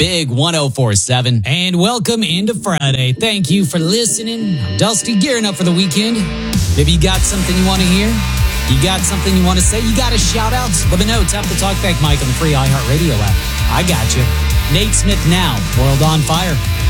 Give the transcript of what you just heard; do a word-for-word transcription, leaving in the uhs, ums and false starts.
Big one oh four point seven. And welcome into Friday. Thank you for listening. I'm Dusty, gearing up for the weekend. Maybe you got something you want to hear? You got something you want to say? You got a shout out? Let me know. Tap the talkback mic on the free iHeartRadio app. I got you. Nate Smith now. World on Fire.